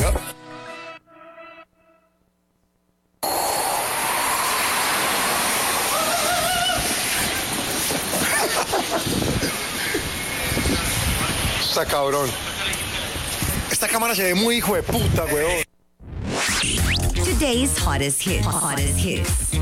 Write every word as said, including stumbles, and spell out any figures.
Está cabrón. Esta cámara se ve muy hijo de puta, weón. Today's hottest hits. Hottest hits.